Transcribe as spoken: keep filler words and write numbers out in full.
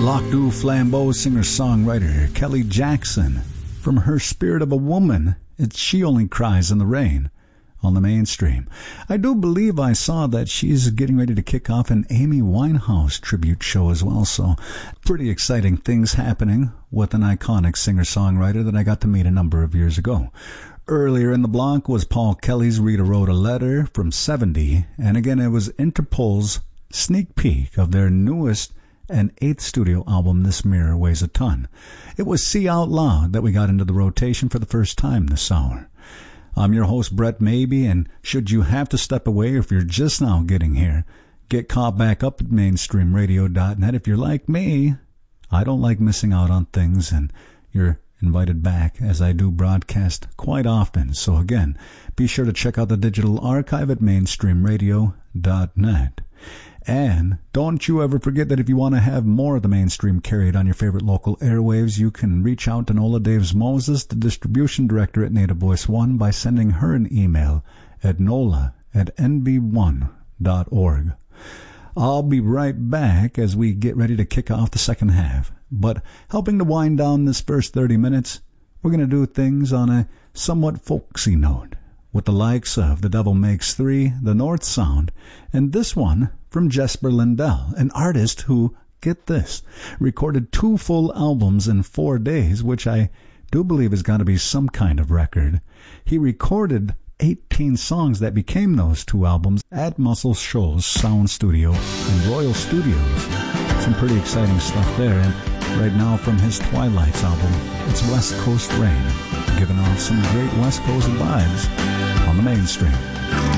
Lac du Flambeau singer-songwriter Kelly Jackson. From her Spirit of a Woman, it's She Only Cries in the Rain on the Mainstream. I do believe I saw that she's getting ready to kick off an Amy Winehouse tribute show as well, so pretty exciting things happening with an iconic singer-songwriter that I got to meet a number of years ago. Earlier in the block was Paul Kelly's Rita Wrote a Letter from seventy, and again it was Interpol's sneak peek of their newest and eighth studio album, This Mirror Weighs a Ton. It was See Out Loud that we got into the rotation for the first time this hour. I'm your host, Brett Maybe, and should you have to step away if you're just now getting here, get caught back up at mainstream radio dot net. If you're like me, I don't like missing out on things, and you're invited back as I do broadcast quite often. So again, be sure to check out the digital archive at mainstream radio dot net. And don't you ever forget that if you want to have more of the Mainstream carried on your favorite local airwaves, you can reach out to Nola Daves Moses, the distribution director at Native Voice One, by sending her an email at nola at n v one dot org. I'll be right back as we get ready to kick off the second half. But helping to wind down this first thirty minutes, we're going to do things on a somewhat folksy note, with the likes of The Devil Makes Three, The North Sound, and this one from Jesper Lindell, an artist who, get this, recorded two full albums in four days, which I do believe has got to be some kind of record. He recorded eighteen songs that became those two albums at Muscle Shoals Sound Studio and Royal Studios. Some pretty exciting stuff there, and right now from his Twilights album, it's West Coast Rain, giving off some great West Coast vibes on the Mainstream.